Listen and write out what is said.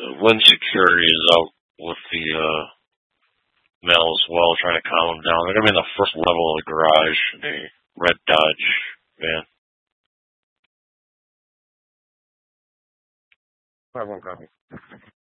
wind security is out with the mail as well, trying to calm them down. They're going to be in the first level of the garage, a red Dodge van. I have one copy.